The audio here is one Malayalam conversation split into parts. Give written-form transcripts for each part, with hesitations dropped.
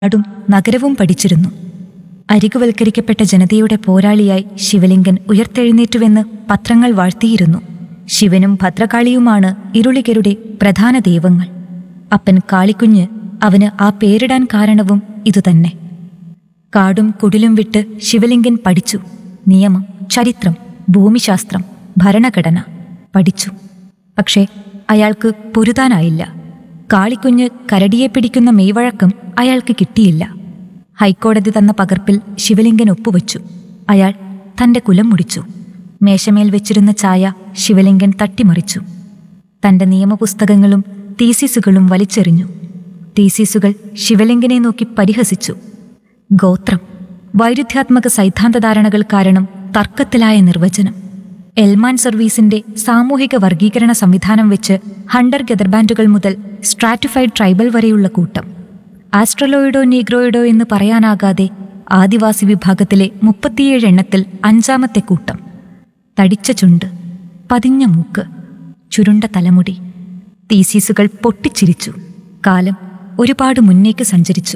നാടും നഗരവും പഠിച്ചിരുന്നു. അരികുവൽക്കരിക്കപ്പെട്ട ജനതയുടെ പോരാളിയായി ശിവലിംഗൻ ഉയർത്തെഴുന്നേറ്റുവെന്ന് പത്രങ്ങൾ വാഴ്ത്തിയിരുന്നു. ശിവനും ഭദ്രകാളിയുമാണ് ഇരുളികരുടെ പ്രധാന ദൈവങ്ങൾ. അപ്പൻ കാളിക്കുഞ്ഞ് അവന് ആ പേരിടാൻ കാരണവും ഇതുതന്നെ. കാടും കുടിലും വിട്ട് ശിവലിംഗൻ പഠിച്ചു. നിയമം, ചരിത്രം, ഭൂമിശാസ്ത്രം, ഭരണഘടന പഠിച്ചു. പക്ഷേ അയാൾക്ക് പൊരുതാനായില്ല. കാളിക്കുഞ്ഞ് കരടിയെ പിടിക്കുന്ന മെയ്വഴക്കം അയാൾക്ക് കിട്ടിയില്ല. ഹൈക്കോടതി തന്ന പകർപ്പിൽ ശിവലിംഗൻ ഒപ്പുവച്ചു. അയാൾ തൻ്റെ കുലം മുടിച്ചു. മേശമേൽ വെച്ചിരുന്ന ചായ ശിവലിംഗൻ തട്ടിമറിച്ചു. തൻ്റെ നിയമപുസ്തകങ്ങളും തീസിസുകളും വലിച്ചെറിഞ്ഞു. തീസിസുകൾ ശിവലിംഗനെ നോക്കി പരിഹസിച്ചു. ഗോത്രം, വൈരുദ്ധ്യാത്മക സൈദ്ധാന്തധാരണകൾ കാരണം തർക്കത്തിലായ നിർവചനം, എൽമാൻ സർവീസിന്റെ സാമൂഹിക വർഗീകരണ സംവിധാനം വെച്ച് ഹണ്ടർ ഗദർബാൻഡുകൾ മുതൽ സ്ട്രാറ്റിഫൈഡ് ട്രൈബൽ വരെയുള്ള കൂട്ടം, ആസ്ട്രലോയിഡോ നീഗ്രോയിഡോ എന്ന് പറയാനാകാതെ ആദിവാസി വിഭാഗത്തിലെ 37 എണ്ണത്തിൽ 5-ാമത്തെ കൂട്ടം, തടിച്ച ചുണ്ട്, പതിഞ്ഞ മൂക്ക്, ചുരുണ്ട തലമുടി. തീസീസുകൾ പൊട്ടിച്ചിരിച്ചു. കാലം ഒരുപാട് മുന്നേക്ക് സഞ്ചരിച്ചു.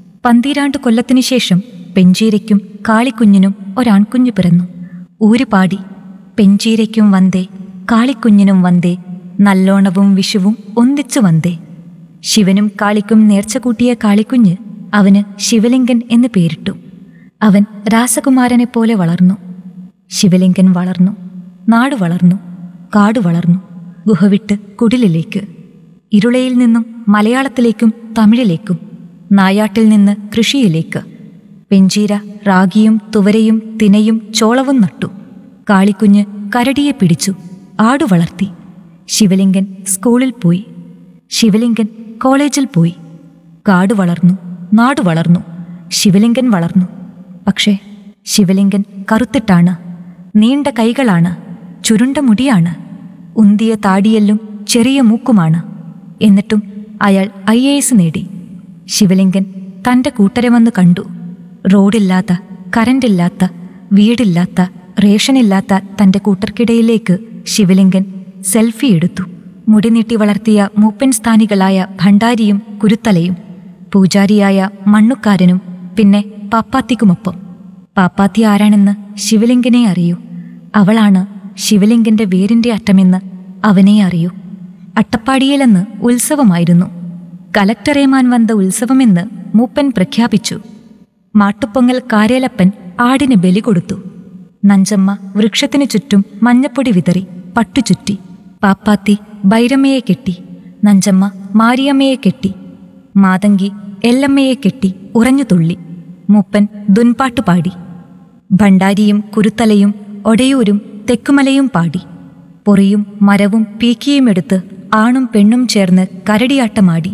12 കൊല്ലത്തിനു ശേഷം പെഞ്ചീരയ്ക്കും കാളിക്കുഞ്ഞിനും ഒരാൺകുഞ്ഞു പിറന്നു. ഊരുപാടി, പെഞ്ചീരയ്ക്കും വന്തേ, കാളിക്കുഞ്ഞിനും വന്തേ, നല്ലോണവും വിഷുവും ഒന്നിച്ചു വന്തേ. ശിവനും കാളിക്കും നേർച്ച കൂട്ടിയ കാളിക്കുഞ്ഞ് അവന് ശിവലിംഗൻ എന്ന് പേരിട്ടു. അവൻ രാസകുമാരനെ പോലെ വളർന്നു. ശിവലിംഗൻ വളർന്നു. നാട് വളർന്നു. കാട് വളർന്നു. ഗുഹവിട്ട് കുടിലിലേക്ക്, ഇരുളയിൽ നിന്നും മലയാളത്തിലേക്കും തമിഴിലേക്കും, നായാട്ടിൽ നിന്ന് കൃഷിയിലേക്ക്. പെഞ്ചീര റാഗിയും തുവരയും തിനയും ചോളവും നട്ടു. കാളിക്കുഞ്ഞ് കരടിയെ പിടിച്ചു. ആടു വളർത്തി. ശിവലിംഗൻ സ്കൂളിൽ പോയി. ശിവലിംഗൻ കോളേജിൽ പോയി. കാട് വളർന്നു. നാട് വളർന്നു. ശിവലിംഗൻ വളർന്നു. പക്ഷേ ശിവലിംഗൻ കറുത്തിട്ടാണ്. നീണ്ട കൈകളാണ്. ചുരുണ്ട മുടിയാണ്. ഉന്തിയ താടിയെല്ലും ചെറിയ മൂക്കുമാണ്. എന്നിട്ടും അയാൾ IAS നേടി. ശിവലിംഗൻ തൻ്റെ കൂട്ടരെ വന്ന് കണ്ടു. റോഡില്ലാത്ത, കറണ്ടില്ലാത്ത, വീടില്ലാത്ത, റേഷനില്ലാത്ത തൻ്റെ കൂട്ടർക്കിടയിലേക്ക് ശിവലിംഗൻ സെൽഫി എടുത്തു. മുടി നീട്ടി വളർത്തിയ മൂപ്പൻ സ്ഥാനികളായ ഭണ്ഡാരിയും കുരുത്തലയും, പൂജാരിയായ മണ്ണുക്കാരനും, പിന്നെ പാപ്പാത്തിക്കുമൊപ്പം. പാപ്പാത്തി ആരാണെന്ന് ശിവലിംഗനെ അറിയൂ. അവളാണ് ശിവലിംഗന്റെ വേരിന്റെ അറ്റമെന്ന് അവനെ അറിയൂ. അട്ടപ്പാടിയിലെന്ന് ഉത്സവമായിരുന്നു. കലക്ടറേമാൻ വന്ന ഉത്സവമെന്ന് മൂപ്പൻ പ്രഖ്യാപിച്ചു. മാട്ടുപ്പൊങ്ങൽ കാരേലപ്പൻ ആടിന് ബലി കൊടുത്തു. നഞ്ചമ്മ വൃക്ഷത്തിനു ചുറ്റും മഞ്ഞപ്പൊടി വിതറി പട്ടുചുറ്റി. പാപ്പാത്തി ഭൈരമ്മയെ കെട്ടി. നഞ്ചമ്മ മാരിയമ്മയെ കെട്ടി. മാതങ്കി എല്ലമ്മയെ കെട്ടി ഉറഞ്ഞു തുള്ളി. മൂപ്പൻ ദുൻപാട്ടു പാടി. ഭണ്ഡാരിയും കുരുത്തലയും ഒടയൂരും തെക്കുമലയും പാടി. പൊറിയും മരവും പീക്കിയുമെടുത്ത് ആണും പെണ്ണും ചേർന്ന് കരടിയാട്ടമാടി.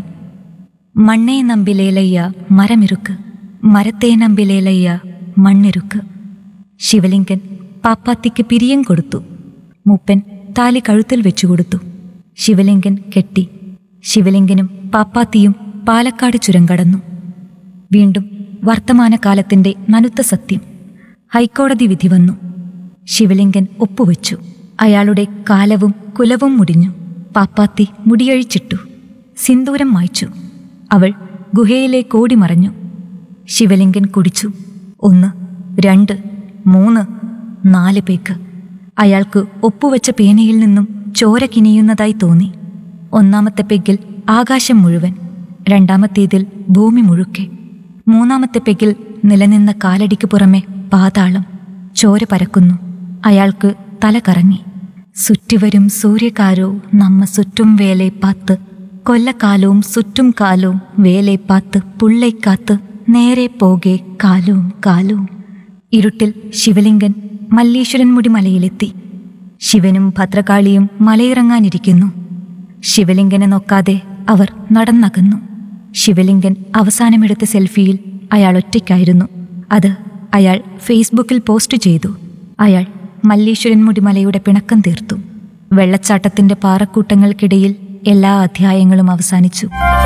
മണ്ണേ നമ്പിലേലയ്യ മരമിരുക്ക്, മരത്തേ നമ്പിലേലയ്യ മണ്ണിരുക്ക്. ശിവലിംഗൻ പാപ്പാത്തിക്ക് പിരിയം കൊടുത്തു. മൂപ്പൻ താലി കഴുത്തിൽ വെച്ചുകൊടുത്തു. ശിവലിംഗൻ കെട്ടി. ശിവലിംഗനും പാപ്പാത്തിയും പാലക്കാട് ചുരം കടന്നു. വീണ്ടും വർത്തമാനകാലത്തിന്റെ നനുത്ത സത്യം. ഹൈക്കോടതി വിധി വന്നു. ശിവലിംഗൻ ഒപ്പുവെച്ചു. അയാളുടെ കാലവും കുലവും മുടിഞ്ഞു. പാപ്പാത്തി മുടിയഴിച്ചിട്ടു. സിന്ദൂരം മായ്ച്ചു. അവൾ ഗുഹയിലേക്ക് ഓടിമറഞ്ഞു. ശിവലിംഗൻ കുടിച്ചു. 1, 2, 3, 4 പേക്ക്. അയാൾക്ക് ഒപ്പുവെച്ച പേനയിൽ നിന്നും ചോര കിനിയുന്നതായി തോന്നി. 1-ാമത്തെ പെഗ്ഗിൽ ആകാശം മുഴുവൻ, 2-ാമത്തേതിൽ ഭൂമി മുഴുക്കെ, 3-ാമത്തെ പെഗ്ഗിൽ നിലനിന്ന കാലടിക്ക് പുറമെ പാതാളം. ചോര പരക്കുന്നു. അയാൾക്ക് തല കറങ്ങി. സുറ്റിവരും സൂര്യകാരോ നമ്മ സുറ്റും വേലേ പാത്ത്, കൊല്ലക്കാലവും സുറ്റും കാലവും വേലേ പാത്ത് പുള്ളൈക്കാത്ത് നേരെ പോകെ കാലവും കാലവും. ഇരുട്ടിൽ ശിവലിംഗൻ മല്ലീശ്വരൻമുടി മലയിലെത്തി. ശിവനും ഭദ്രകാളിയും മലയിറങ്ങാനിരിക്കുന്നു. ശിവലിംഗനെ നോക്കാതെ അവർ നടന്നകന്നു. ശിവലിംഗൻ അവസാനമെടുത്ത സെൽഫിയിൽ അയാൾ ഒറ്റയ്ക്കായിരുന്നു. അത് അയാൾ ഫേസ്ബുക്കിൽ പോസ്റ്റ് ചെയ്തു. അയാൾ മല്ലീശ്വരൻമുടി മലയുടെ പിണക്കം തീർത്തു. വെള്ളച്ചാട്ടത്തിന്റെ പാറക്കൂട്ടങ്ങൾക്കിടയിൽ എല്ലാ അധ്യായങ്ങളും അവസാനിച്ചു.